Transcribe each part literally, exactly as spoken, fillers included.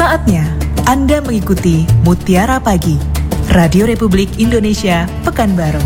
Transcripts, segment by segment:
Saatnya Anda mengikuti Mutiara Pagi, Radio Republik Indonesia, Pekanbaru.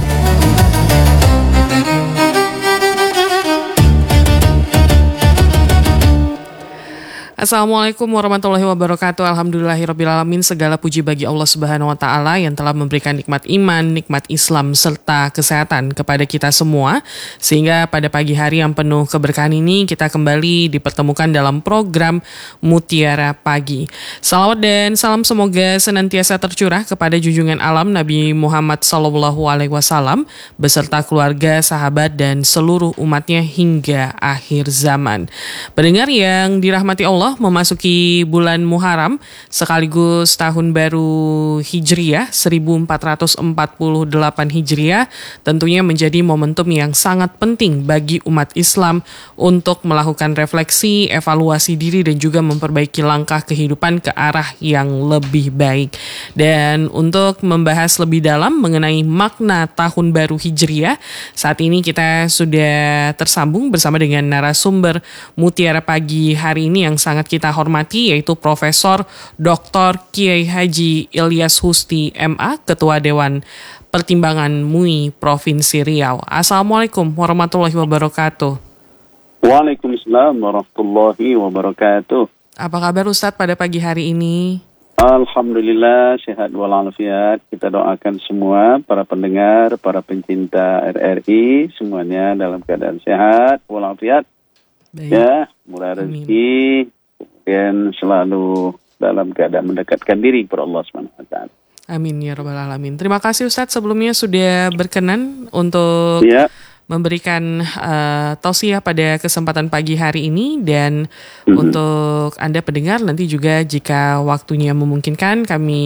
Assalamualaikum warahmatullahi wabarakatuh. Alhamdulillahirrabbilalamin. Segala puji bagi Allah Subhanahu wa Ta'ala yang telah memberikan nikmat iman, nikmat Islam, serta kesehatan kepada kita semua. Sehingga pada pagi hari yang penuh keberkahan ini kita kembali dipertemukan dalam program Mutiara Pagi. Salawat dan salam semoga senantiasa tercurah kepada junjungan alam Nabi Muhammad sallallahu alaihi wasallam beserta keluarga, sahabat, dan seluruh umatnya hingga akhir zaman. Pendengar yang dirahmati Allah, memasuki bulan Muharram sekaligus tahun baru Hijriah seribu empat ratus empat puluh delapan Hijriah tentunya menjadi momentum yang sangat penting bagi umat Islam untuk melakukan refleksi, evaluasi diri dan juga memperbaiki langkah kehidupan ke arah yang lebih baik. Dan untuk membahas lebih dalam mengenai makna tahun baru Hijriah, saat ini kita sudah tersambung bersama dengan narasumber Mutiara Pagi hari ini yang sangat kita hormati, yaitu Profesor Doktor Kiai Haji Ilyas Husti M A, Ketua Dewan Pertimbangan M U I Provinsi Riau. Assalamualaikum warahmatullahi wabarakatuh. Waalaikumsalam warahmatullahi wabarakatuh. Apa kabar Ustadz pada pagi hari ini? Alhamdulillah sehat walafiat. Kita doakan semua para pendengar, para pencinta R R I semuanya dalam keadaan sehat walafiat. Baik. Ya, murah rezeki, kemudian selalu dalam keadaan mendekatkan diri kepada Allah subhanahu wa taala. Amin ya rabbal alamin. Terima kasih Ustadz sebelumnya sudah berkenan untuk ya. memberikan uh, tausiah pada kesempatan pagi hari ini. Dan mm-hmm. untuk Anda pendengar, nanti juga jika waktunya memungkinkan kami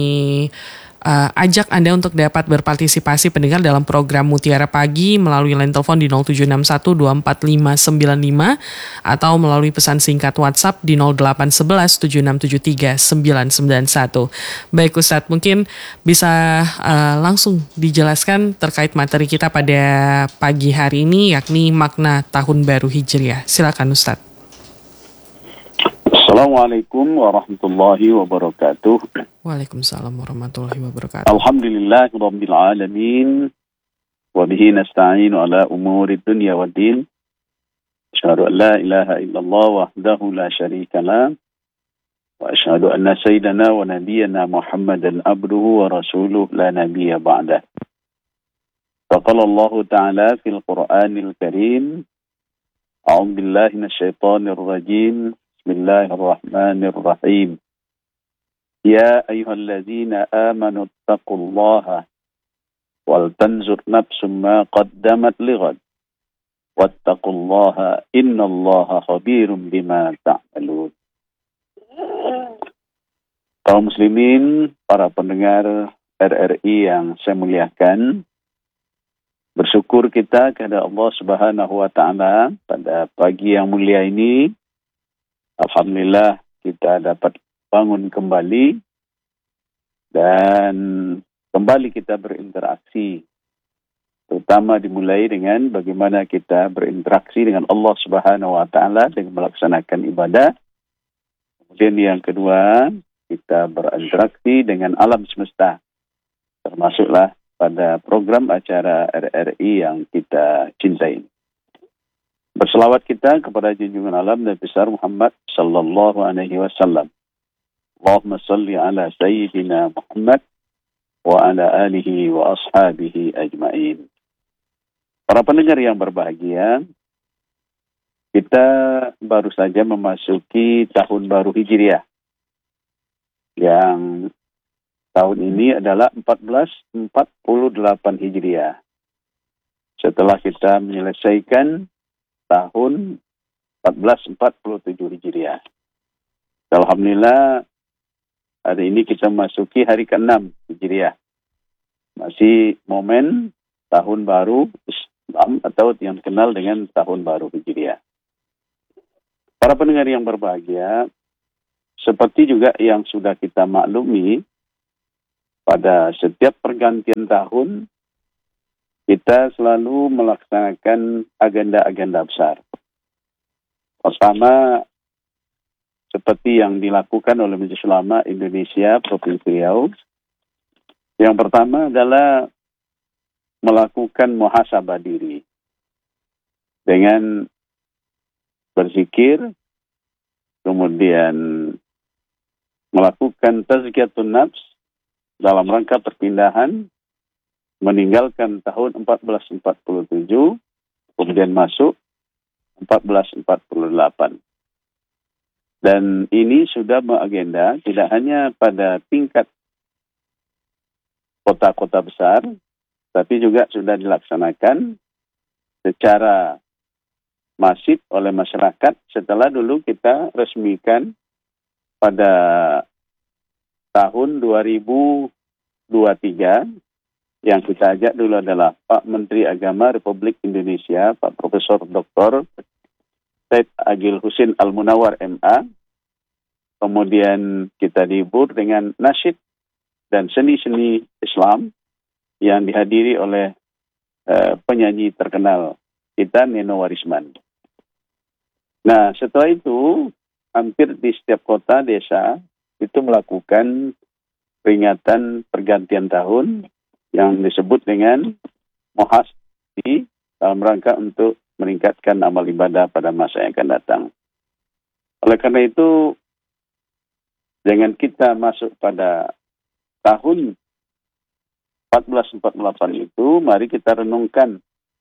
Uh, ajak Anda untuk dapat berpartisipasi pendengar dalam program Mutiara Pagi melalui line telepon di nol tujuh enam satu dua empat lima sembilan lima atau melalui pesan singkat WhatsApp di nol delapan satu satu tujuh enam tujuh tiga sembilan sembilan satu. Baik Ustadz, mungkin bisa uh, langsung dijelaskan terkait materi kita pada pagi hari ini, yakni makna tahun baru Hijriah. Silakan Ustadz. Assalamualaikum warahmatullahi wabarakatuh. Waalaikumsalam warahmatullahi wabarakatuh. Alhamdulillah rabbil alamin wa bihi nasta'inu ala umuri dunya waddin. Asyhadu an la ilaha illallah wahdahu la syarika lah wa asyhadu anna sayyidana wa nabiyyana Muhammadan abduhu wa rasuluhu la nabiyya ba'dah. Faqala Allah ta'ala fil Qur'anil Karim, a'udzu billahi minasyaitonir rajim. Bismillahirrahmanirrahim. Ya ayyuhalladzina amanu taqullaha wal tanzur nafsum ma qaddamat lighad wattaqullaha innallaha khabirum bima ta'malun. Kaum muslimin, para pendengar R R I yang saya muliakan, bersyukur kita kepada Allah Subhanahu wa taala pada pagi yang mulia ini. Alhamdulillah kita dapat bangun kembali dan kembali kita berinteraksi, terutama dimulai dengan bagaimana kita berinteraksi dengan Allah Subhanahu wa taala dengan melaksanakan ibadah. Kemudian yang kedua, kita berinteraksi dengan alam semesta, termasuklah pada program acara R R I yang kita cintai. Berselawat kita kepada junjungan alam Nabi besar Muhammad sallallahu alaihi wasallam. Allahumma salli ala sayyidina Muhammad wa ala alihi wa ashabihi ajma'in. Para pendengar yang berbahagia, kita baru saja memasuki tahun baru Hijriah. Yang tahun ini adalah empat belas empat puluh delapan Hijriah. Setelah kita menyelesaikan tahun empat belas empat puluh tujuh Hijriah. Alhamdulillah, hari ini kita memasuki hari keenam Hijriah. Masih momen tahun baru Islam atau yang dikenal dengan tahun baru Hijriah. Para pendengar yang berbahagia, seperti juga yang sudah kita maklumi, pada setiap pergantian tahun kita selalu melaksanakan agenda-agenda besar. Pertama, seperti yang dilakukan oleh Majelis Ulama Indonesia Provinsi Riau. Yang pertama adalah melakukan muhasabah diri dengan berzikir, kemudian melakukan tazkiyatun nafs dalam rangka perpindahan, meninggalkan tahun empat belas empat puluh tujuh, kemudian masuk empat belas empat puluh delapan. Dan ini sudah mengagenda tidak hanya pada tingkat kota-kota besar, tapi juga sudah dilaksanakan secara masif oleh masyarakat setelah dulu kita resmikan pada tahun dua ribu dua puluh tiga. Yang kita ajak dulu adalah Pak Menteri Agama Republik Indonesia, Pak Profesor Doktor Said Agil Husin Al-Munawar M A. Kemudian kita dihibur dengan nasyid dan seni-seni Islam yang dihadiri oleh uh, penyanyi terkenal kita, Neno Warisman. Nah, setelah itu hampir di setiap kota, desa itu melakukan peringatan pergantian tahun yang disebut dengan muhasabah dalam rangka untuk meningkatkan amal ibadah pada masa yang akan datang. Oleh karena itu, dengan kita masuk pada tahun empat belas empat puluh delapan itu, mari kita renungkan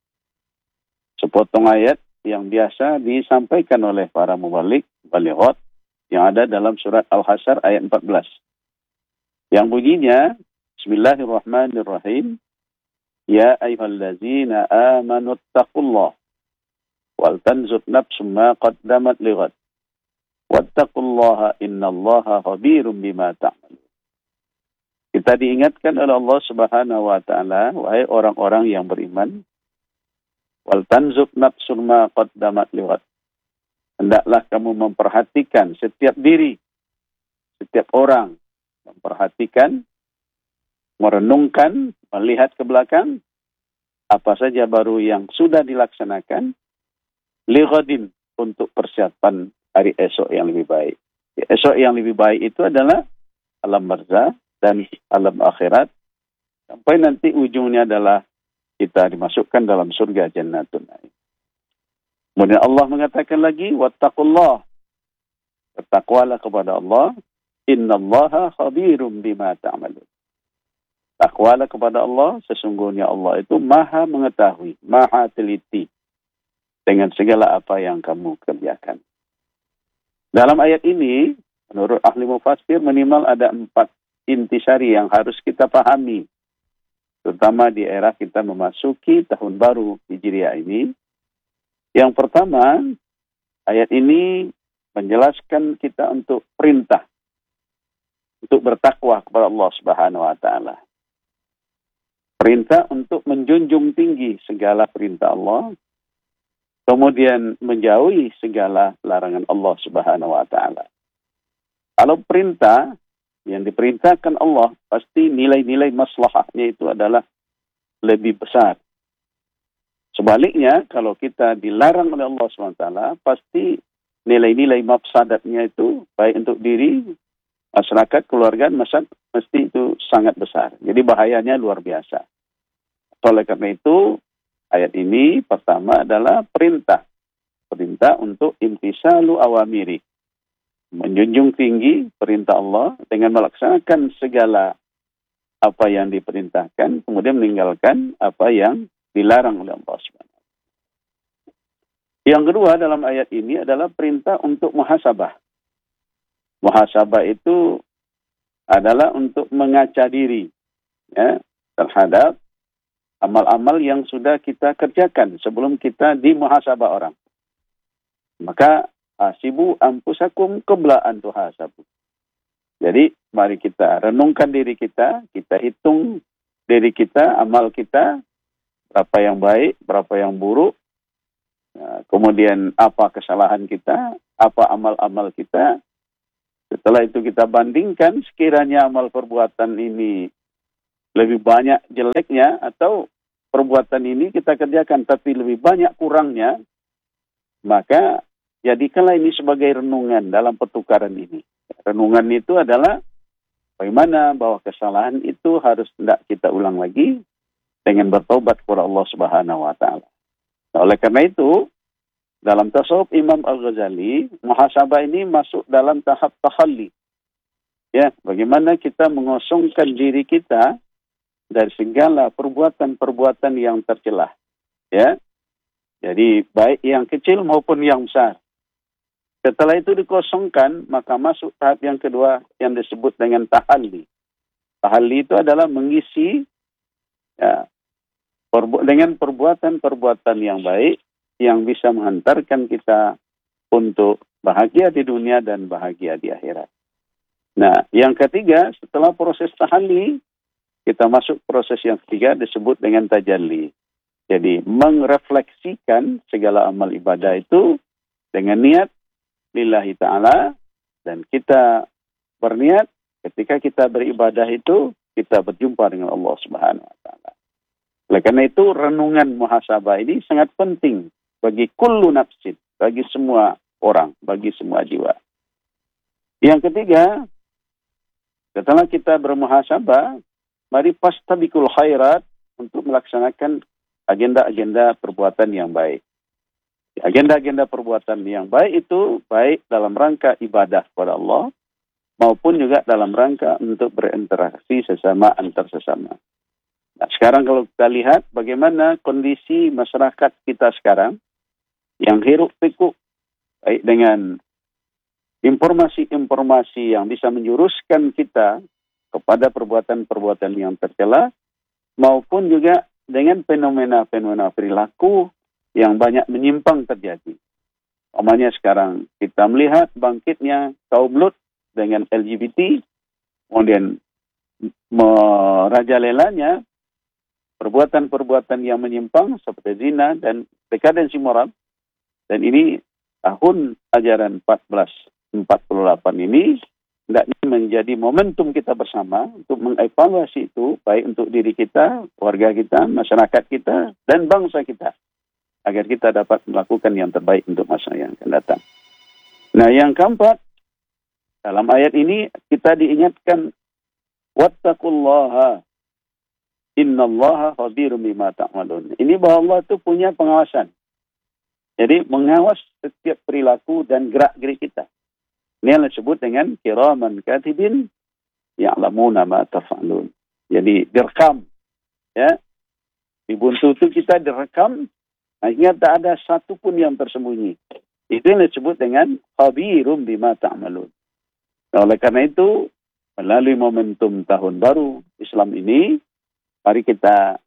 sepotong ayat yang biasa disampaikan oleh para mubalik, balighot, yang ada dalam surat Al-Hasyr ayat empat belas. Yang bunyinya, Bismillahirrahmanirrahim. Ya ayyuhallazina amanu taqullah wal tanzur nafsum ma qaddamat lighad wattaqullaha innallaha khabirum bima ta'malun. Kita diingatkan oleh Allah Subhanahu wa taala, wahai orang-orang yang beriman, wal tanzur nafsum ma qaddamat lighad. Hendaklah kamu memperhatikan setiap diri, setiap orang memperhatikan, merenungkan, melihat ke belakang, apa saja baru yang sudah dilaksanakan, lighadin, untuk persiapan hari esok yang lebih baik. Esok yang lebih baik itu adalah alam barzah dan alam akhirat, sampai nanti ujungnya adalah kita dimasukkan dalam surga Jannatun Na'im. Kemudian Allah mengatakan lagi, wattaqullah, bertakwalah kepada Allah, innallaha khabirum bima ta'malun. Takwalah kepada Allah, sesungguhnya Allah itu maha mengetahui, maha teliti dengan segala apa yang kamu kerjakan. Dalam ayat ini, menurut ahli mufassir, minimal ada empat intisari yang harus kita pahami, terutama di era kita memasuki tahun baru Hijriah ini. Yang pertama, ayat ini menjelaskan kita untuk perintah, untuk bertakwa kepada Allah Subhanahu wa taala. Perintah untuk menjunjung tinggi segala perintah Allah, kemudian menjauhi segala larangan Allah Subhanahu wa taala. Kalau perintah yang diperintahkan Allah, pasti nilai-nilai maslahahnya itu adalah lebih besar. Sebaliknya, kalau kita dilarang oleh Allah subhanahu wa taala, pasti nilai-nilai mafsadatnya itu, baik untuk diri, masyarakat, keluarga, masyarakat, mesti itu sangat besar. Jadi bahayanya luar biasa. Oleh karena itu, ayat ini pertama adalah perintah. Perintah untuk imtisalu awamiri. Menjunjung tinggi perintah Allah dengan melaksanakan segala apa yang diperintahkan, kemudian meninggalkan apa yang dilarang oleh Allah subhanahu wa taala. Yang kedua dalam ayat ini adalah perintah untuk muhasabah. Muhasabah itu adalah untuk mengaca diri, ya, terhadap amal-amal yang sudah kita kerjakan sebelum kita dimuhasabah orang. Maka asibu ampusakum qabla an tuhasabu. Jadi mari kita renungkan diri kita, kita hitung diri kita, amal kita, berapa yang baik, berapa yang buruk, nah, kemudian apa kesalahan kita, apa amal-amal kita. Setelah itu kita bandingkan, sekiranya amal perbuatan ini lebih banyak jeleknya, atau perbuatan ini kita kerjakan tapi lebih banyak kurangnya, maka jadikanlah ini sebagai renungan dalam pertukaran ini. Renungan itu adalah bagaimana bahwa kesalahan itu harus tidak kita ulang lagi dengan bertobat kepada Allah Subhanahu wa taala. Nah, oleh karena itu, dalam tasawuf Imam Al-Ghazali, muhasabah ini masuk dalam tahap tahalli. Ya, bagaimana kita mengosongkan diri kita dari segala perbuatan-perbuatan yang tercelah. Ya. Jadi baik yang kecil maupun yang besar. Setelah itu dikosongkan, maka masuk tahap yang kedua yang disebut dengan tahalli. Tahalli itu adalah mengisi ya, perbu- dengan perbuatan-perbuatan yang baik yang bisa menghantarkan kita untuk bahagia di dunia dan bahagia di akhirat. Nah, yang ketiga, setelah proses tahalli, kita masuk proses yang ketiga disebut dengan tajalli. Jadi merefleksikan segala amal ibadah itu dengan niat lillahi ta'ala, dan kita berniat ketika kita beribadah itu kita berjumpa dengan Allah Subhanahu wa taala. Oleh karena itu renungan muhasabah ini sangat penting bagi kullu nafsin, bagi semua orang, bagi semua jiwa. Yang ketiga, setelah kita bermuhasabah, mari fastabiqul khairat untuk melaksanakan agenda-agenda perbuatan yang baik. Agenda-agenda perbuatan yang baik itu baik dalam rangka ibadah kepada Allah maupun juga dalam rangka untuk berinteraksi sesama antar sesama. Nah, sekarang kalau kita lihat bagaimana kondisi masyarakat kita sekarang yang hiruk pikuk baik dengan informasi-informasi yang bisa menjuruskan kita kepada perbuatan-perbuatan yang tercela maupun juga dengan fenomena-fenomena perilaku yang banyak menyimpang terjadi. Umpamanya sekarang kita melihat bangkitnya kaum Lut dengan L G B T, kemudian merajalelanya perbuatan-perbuatan yang menyimpang seperti zina dan dekadensi moral. Dan ini tahun ajaran seribu empat ratus empat puluh delapan ini hendaknya menjadi momentum kita bersama untuk mengevaluasi itu baik untuk diri kita, keluarga kita, masyarakat kita, dan bangsa kita, agar kita dapat melakukan yang terbaik untuk masa yang akan datang. Nah, yang keempat, dalam ayat ini kita diingatkan, wattaqullaha innallaha khabirum bima ta'malun. Ini bahwa Allah itu punya pengawasan. Jadi mengawas setiap perilaku dan gerak-gerik kita. Ini yang disebut dengan kiraman katibin ya'lamuna ma taf'alun. Jadi direkam. Ya. Di buntu itu kita direkam. Akhirnya tak ada satu pun yang tersembunyi. Itu yang disebut dengan khabirum bima ta'malun. Nah, oleh karena itu, melalui momentum tahun baru Islam ini, mari kita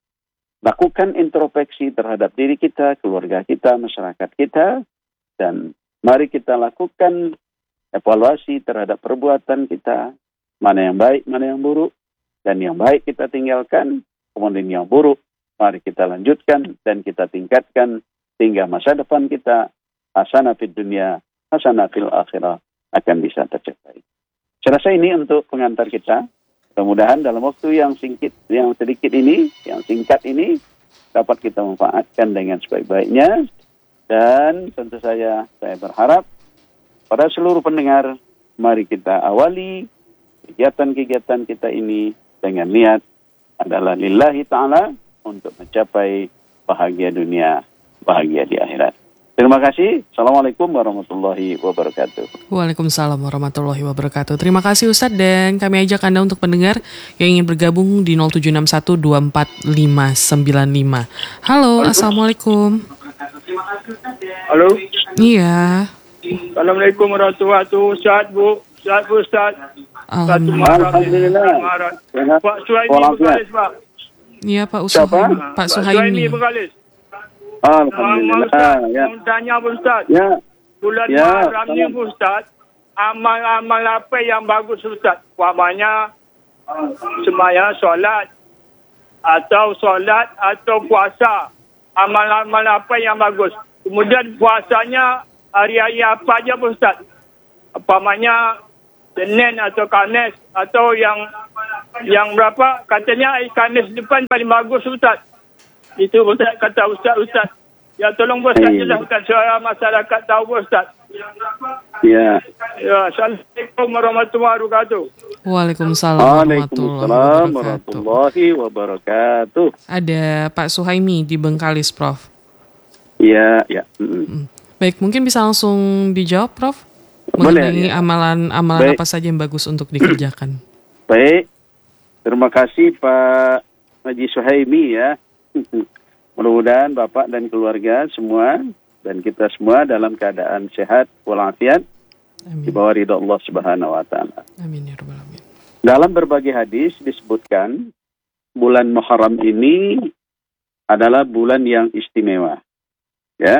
lakukan introspeksi terhadap diri kita, keluarga kita, masyarakat kita, dan mari kita lakukan evaluasi terhadap perbuatan kita, mana yang baik, mana yang buruk, dan yang baik kita tinggalkan, kemudian yang buruk mari kita lanjutkan dan kita tingkatkan sehingga masa depan kita hasanah fid dunya, hasanah fil akhirah akan bisa tercapai. Saya rasa ini untuk pengantar kita. Mudah-mudahan dalam waktu yang singkit, yang sedikit ini, yang singkat ini dapat kita manfaatkan dengan sebaik-baiknya. Dan tentu saja saya berharap pada seluruh pendengar, mari kita awali kegiatan-kegiatan kita ini dengan niat adalah lillahi ta'ala, untuk mencapai bahagia dunia, bahagia di akhirat. Terima kasih. Assalamualaikum warahmatullahi wabarakatuh. Waalaikumsalam warahmatullahi wabarakatuh. Terima kasih Ustadz, dan kami ajak Anda untuk pendengar yang ingin bergabung di nol tujuh enam satu dua empat lima sembilan lima. Halo, Assalamualaikum. Halo. Iya. Assalamualaikum warahmatullahi wabarakatuh. Ustaz, Bu. Ustaz, Bu, Ustaz. Alhamdulillah. Pak Suhaimi Bengkalis, Pak. Iya, Pak Suhaimi. Pak Suhaimi Bengkalis. Alhamdulillah. Ya. Mau tanya Ustaz. Ya. Bulan Ya, Muharram ni Ustaz, amal-amal apa yang bagus Ustaz? Umpamanya sembahyang, solat, atau solat atau puasa. Amal-amal apa yang bagus? Kemudian puasanya hari-hari apa aja Ustaz? Umpamanya Senin atau Khamis, atau yang yang berapa? Katanya hari Khamis depan paling bagus Ustaz. Itu Ustaz kata Ustaz-Ustaz. Ya, tolong Ustaz Hey. jelaskan supaya masyarakat tahu Ustaz. Ya. Ya, Assalamualaikum warahmatullahi wabarakatuh. Waalaikumsalam warahmatullahi Waalaikumsalam wabarakatuh. warahmatullahi wabarakatuh. Ada Pak Suhaimi di Bengkalis, Prof. Ya, ya. Mm-mm. Hmm. Baik, mungkin bisa langsung dijawab, Prof. Boleh, Mengenai ya. amalan-amalan Baik. apa saja yang bagus untuk dikerjakan. Baik. Terima kasih Pak Haji Suhaimi ya. Mudah-mudahan Bapak dan keluarga semua dan kita semua dalam keadaan sehat walafiat di Amin. bawah ridha Allah Subhanahu wa taala. Amin ya rabbal alamin. Dalam berbagai hadis disebutkan bulan Muharram ini adalah bulan yang istimewa. Ya.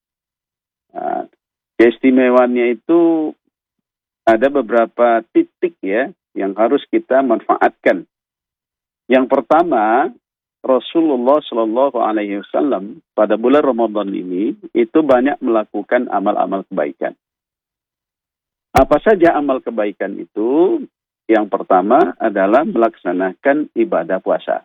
Nah, keistimewaannya itu ada beberapa titik ya yang harus kita manfaatkan. Yang pertama, Rasulullah Shallallahu Alaihi Wasallam pada bulan Ramadan ini itu banyak melakukan amal-amal kebaikan. Apa saja amal kebaikan itu? Yang pertama adalah melaksanakan ibadah puasa.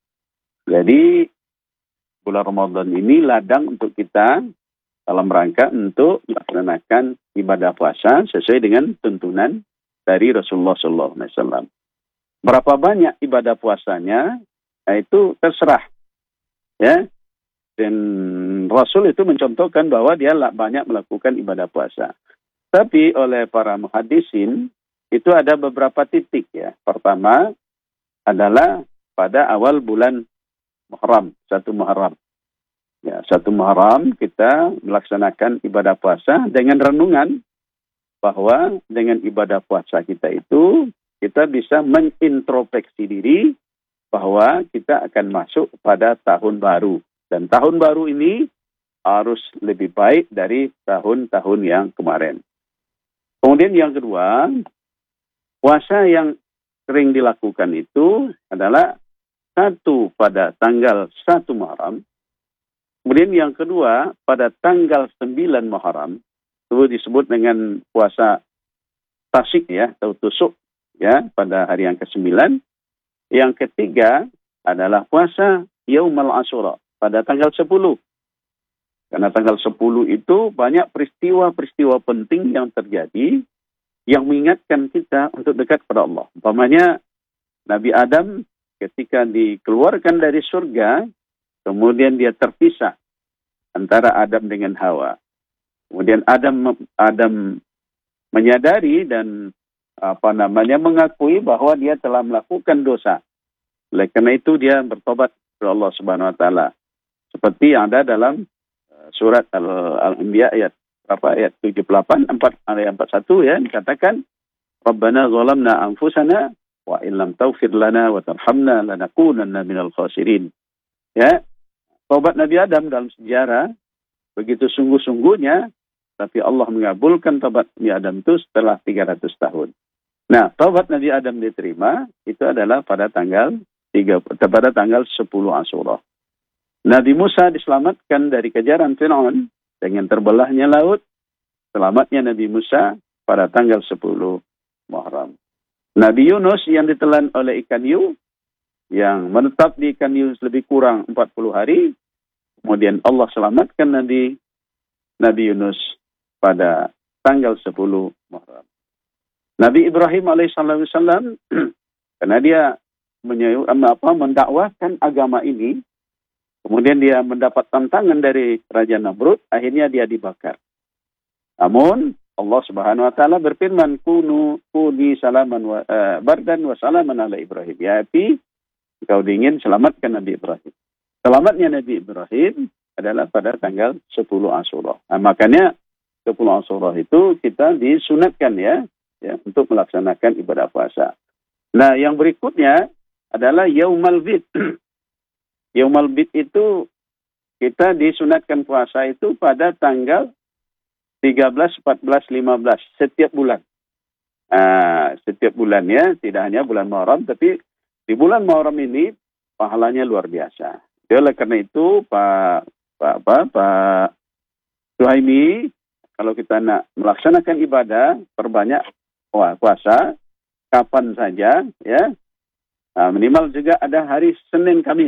Jadi bulan Ramadan ini ladang untuk kita dalam rangka untuk melaksanakan ibadah puasa sesuai dengan tuntunan dari Rasulullah Shallallahu Alaihi Wasallam. Berapa banyak ibadah puasanya? Nah, itu terserah, ya. Dan Rasul itu mencontohkan bahwa dia banyak melakukan ibadah puasa. Tapi oleh para muhaddisin itu ada beberapa titik ya. Pertama adalah pada awal bulan Muharram, satu Muharram. Ya, satu Muharram kita melaksanakan ibadah puasa dengan renungan bahwa dengan ibadah puasa kita itu kita bisa mengintrospeksi diri bahwa kita akan masuk pada tahun baru. Dan tahun baru ini harus lebih baik dari tahun-tahun yang kemarin. Kemudian yang kedua, puasa yang sering dilakukan itu adalah satu pada tanggal satu Muharram. Kemudian yang kedua pada tanggal sembilan Muharram. Itu disebut dengan puasa tasik ya, atau tusuk ya, pada hari yang kesembilan. Yang ketiga adalah puasa Yaumul Asyura pada tanggal sepuluh. Karena tanggal sepuluh itu banyak peristiwa-peristiwa penting yang terjadi yang mengingatkan kita untuk dekat kepada Allah. Umpamanya Nabi Adam ketika dikeluarkan dari surga, kemudian dia terpisah antara Adam dengan Hawa. Kemudian Adam Adam menyadari dan apa namanya mengakui bahwa dia telah melakukan dosa. Oleh karena itu dia bertobat kepada Allah Subhanahu wa taala. Seperti yang ada dalam uh, surat Al-Anbiya ayat apa ayat tujuh puluh delapan empat ayat empat puluh satu ya, dikatakan Rabbana zalamna anfusana wa illam taghfir lana wa tarhamna lanakunanna minal khasirin. Ya. Tobat Nabi Adam dalam sejarah begitu sungguh-sungguhnya, tapi Allah mengabulkan tobat Nabi Adam itu setelah tiga ratus tahun. Nah, taubat Nabi Adam diterima itu adalah pada tanggal tiga pada tanggal sepuluh Asyura. Nabi Musa diselamatkan dari kejaran Firaun dengan terbelahnya laut. Selamatnya Nabi Musa pada tanggal sepuluh Muharram. Nabi Yunus yang ditelan oleh ikan hiu yang menetap di ikan hiu lebih kurang empat puluh hari. Kemudian Allah selamatkan Nabi Nabi Yunus pada tanggal sepuluh Muharram. Nabi Ibrahim alaihissalam karena dia menyeru, apa, mendakwahkan agama ini, kemudian dia mendapat tantangan dari Raja Namrud, akhirnya dia dibakar. Namun Allah Subhanahu wa taala berfirman, "Kunu kuni salaman wa uh, bardan wa salaman ala Ibrahim." Ya api, engkau dingin, selamatkan Nabi Ibrahim. Selamatnya Nabi Ibrahim adalah pada tanggal sepuluh Asyura. Nah, makanya sepuluh Asyura itu kita disunatkan ya. Ya, untuk melaksanakan ibadah puasa. Nah, yang berikutnya adalah Yaumul Bid. Yaumul Bid itu kita disunatkan puasa itu pada tanggal tiga belas, empat belas, lima belas setiap bulan. Nah, setiap bulan ya, tidak hanya bulan Muharram, tapi di bulan Muharram ini pahalanya luar biasa. Jadi oleh karena itu Pak Pak Pak, Pak Suhaimi, kalau kita nak melaksanakan ibadah, perbanyak puasa kapan saja ya, nah, minimal juga ada hari Senin Kamis.